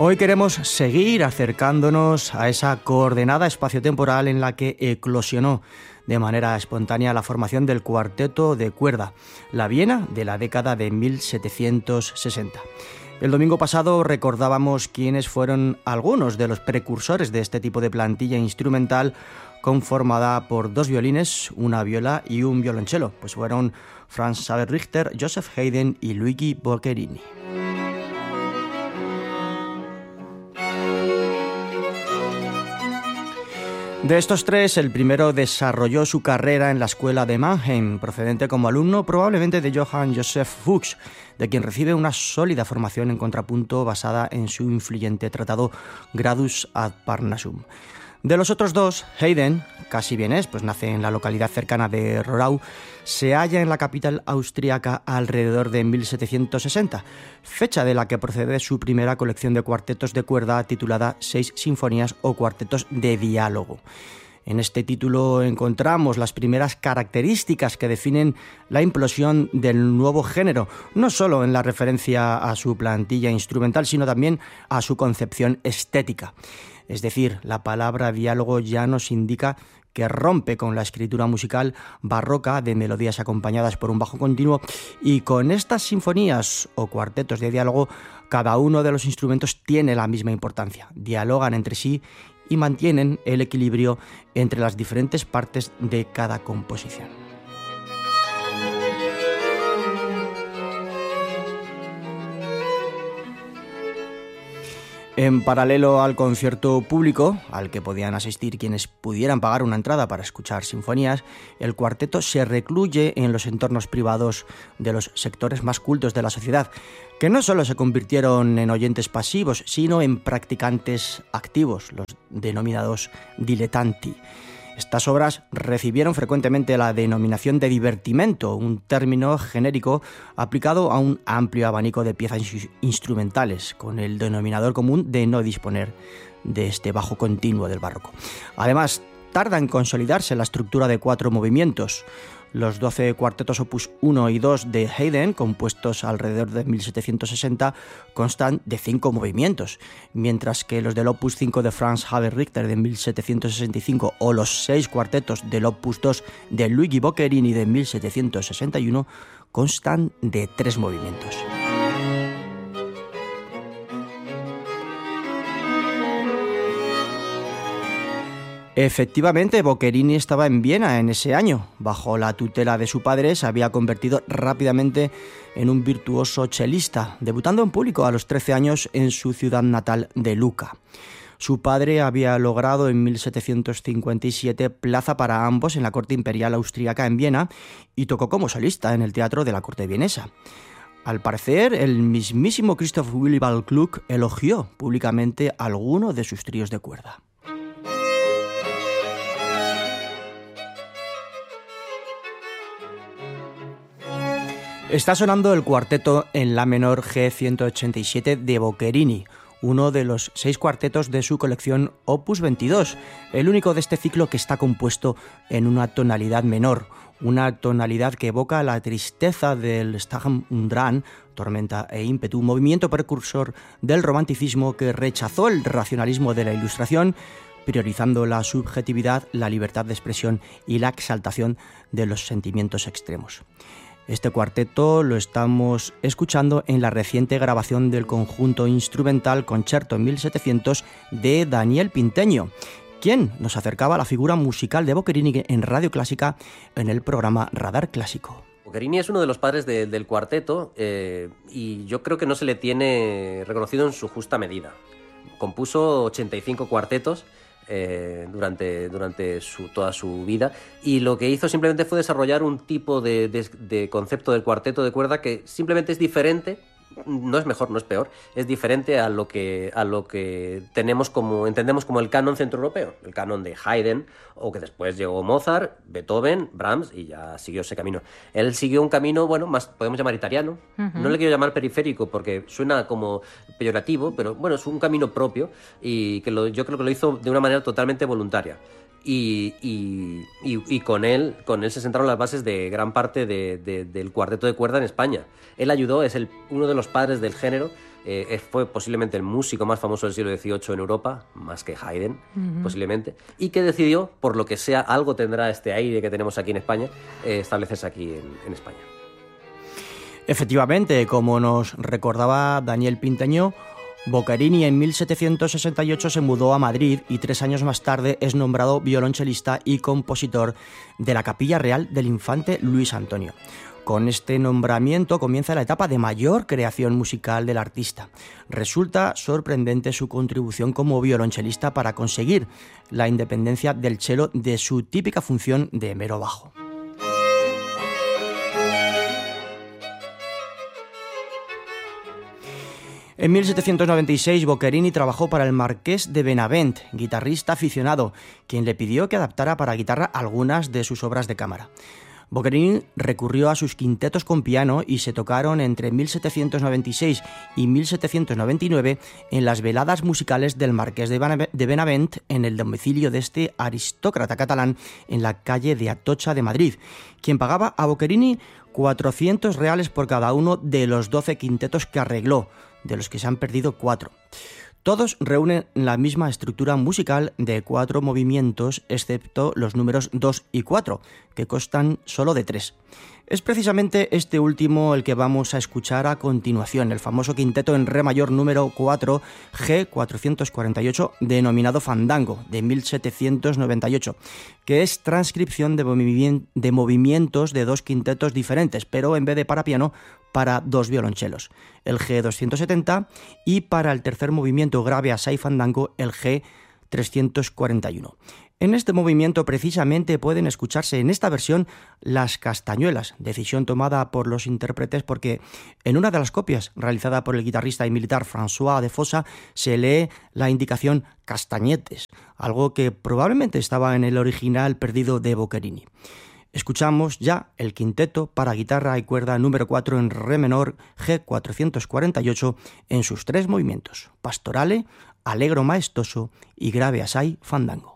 Hoy queremos seguir acercándonos a esa coordenada espaciotemporal en la que eclosionó de manera espontánea la formación del cuarteto de cuerda, la Viena de la década de 1760. El domingo pasado recordábamos quiénes fueron algunos de los precursores de este tipo de plantilla instrumental conformada por 2 violines, una viola y un violonchelo, pues fueron Franz Xaver Richter, Joseph Haydn y Luigi Boccherini. De estos tres, el primero desarrolló su carrera en la escuela de Mannheim, procedente como alumno probablemente de Johann Joseph Fuchs, de quien recibe una sólida formación en contrapunto basada en su influyente tratado Gradus ad Parnassum. De los otros dos, Haydn, casi vienés, pues nace en la localidad cercana de Rohrau, se halla en la capital austríaca alrededor de 1760, fecha de la que procede su primera colección de cuartetos de cuerda titulada 6 sinfonías o cuartetos de diálogo. En este título encontramos las primeras características que definen la implosión del nuevo género, no solo en la referencia a su plantilla instrumental, sino también a su concepción estética. Es decir, la palabra diálogo ya nos indica que rompe con la escritura musical barroca de melodías acompañadas por un bajo continuo, y con estas sinfonías o cuartetos de diálogo, cada uno de los instrumentos tiene la misma importancia, dialogan entre sí y mantienen el equilibrio entre las diferentes partes de cada composición. En paralelo al concierto público, al que podían asistir quienes pudieran pagar una entrada para escuchar sinfonías, el cuarteto se recluye en los entornos privados de los sectores más cultos de la sociedad, que no solo se convirtieron en oyentes pasivos, sino en practicantes activos, los denominados dilettanti. Estas obras recibieron frecuentemente la denominación de divertimento, un término genérico aplicado a un amplio abanico de piezas instrumentales, con el denominador común de no disponer de este bajo continuo del barroco. Además, tarda en consolidarse la estructura de 4 movimientos. Los 12 cuartetos opus 1 y 2 de Haydn, compuestos alrededor de 1760, constan de 5 movimientos, mientras que los del opus 5 de Franz Xaver Richter de 1765 o los 6 cuartetos del opus 2 de Luigi Boccherini de 1761 constan de 3 movimientos. Efectivamente, Boccherini estaba en Viena en ese año. Bajo la tutela de su padre se había convertido rápidamente en un virtuoso chelista, debutando en público a los 13 años en su ciudad natal de Lucca. Su padre había logrado en 1757 plaza para ambos en la corte imperial austríaca en Viena y tocó como solista en el teatro de la corte vienesa. Al parecer, el mismísimo Christoph Willibald Gluck elogió públicamente alguno de sus tríos de cuerda. Está sonando el cuarteto en la menor G187 de Boccherini, uno de los 6 cuartetos de su colección Opus 22, el único de este ciclo que está compuesto en una tonalidad menor, una tonalidad que evoca la tristeza del Sturm und Drang, tormenta e ímpetu, movimiento precursor del romanticismo que rechazó el racionalismo de la Ilustración, priorizando la subjetividad, la libertad de expresión y la exaltación de los sentimientos extremos. Este cuarteto lo estamos escuchando en la reciente grabación del conjunto instrumental Concerto en 1700 de Daniel Pinteño, quien nos acercaba a la figura musical de Boccherini en Radio Clásica en el programa Radar Clásico. Boccherini es uno de los padres del cuarteto y yo creo que no se le tiene reconocido en su justa medida. Compuso 85 cuartetos durante toda su vida, y lo que hizo simplemente fue desarrollar un tipo de concepto del cuarteto de cuerda que simplemente es diferente. No es mejor, no es peor, es diferente a lo que entendemos como el canon centroeuropeo, el canon de Haydn, o que después llegó Mozart, Beethoven, Brahms, y ya siguió ese camino. Él siguió un camino, bueno, más podemos llamar italiano. No le quiero llamar periférico porque suena como peyorativo, pero bueno, es un camino propio y que yo creo que lo hizo de una manera totalmente voluntaria. Y con él se sentaron las bases de gran parte del cuarteto de cuerda en España. Él ayudó, es uno de los padres del género, fue posiblemente el músico más famoso del siglo XVIII en Europa, más que Haydn, posiblemente, y que decidió, por lo que sea, algo tendrá este aire que tenemos aquí en España, establecerse aquí en España. Efectivamente, como nos recordaba Daniel Pintañó, Boccherini en 1768 se mudó a Madrid y 3 años más tarde es nombrado violonchelista y compositor de la Capilla Real del Infante Luis Antonio. Con este nombramiento comienza la etapa de mayor creación musical del artista. Resulta sorprendente su contribución como violonchelista para conseguir la independencia del cello de su típica función de mero bajo. En 1796 Boccherini trabajó para el marqués de Benavent, guitarrista aficionado, quien le pidió que adaptara para guitarra algunas de sus obras de cámara. Boccherini recurrió a sus quintetos con piano y se tocaron entre 1796 y 1799 en las veladas musicales del marqués de Benavent en el domicilio de este aristócrata catalán en la calle de Atocha de Madrid, quien pagaba a Boccherini 400 reales por cada uno de los 12 quintetos que arregló, de los que se han perdido 4. Todos reúnen la misma estructura musical de 4 movimientos, excepto los números 2 y 4, que constan solo de 3. Es precisamente este último el que vamos a escuchar a continuación, el famoso quinteto en re mayor número 4, G448, denominado Fandango, de 1798, que es transcripción de movimientos de 2 quintetos diferentes, pero en vez de para piano, para 2 violonchelos, el G270, y para el tercer movimiento grave assai fandango, el G341. En este movimiento precisamente pueden escucharse en esta versión las castañuelas, decisión tomada por los intérpretes porque en una de las copias realizada por el guitarrista y militar François de Fossa se lee la indicación castañetes, algo que probablemente estaba en el original perdido de Boccherini. Escuchamos ya el quinteto para guitarra y cuerda número 4 en re menor G448 en sus 3 movimientos: pastorale, allegro maestoso y grave assai fandango.